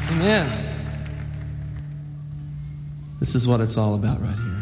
Amen. This is what it's all about right here.